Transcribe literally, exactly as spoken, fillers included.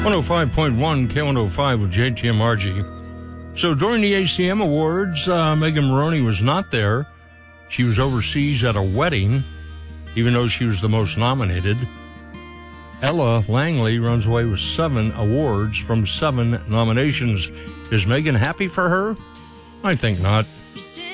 one oh five point one K one oh five with J T M R G. So during the A C M Awards, uh, Megan Moroney was not there. She was overseas at a wedding, even though she was the most nominated. Ella Langley runs away with seven awards from seven nominations. Is Megan happy for her? I think not.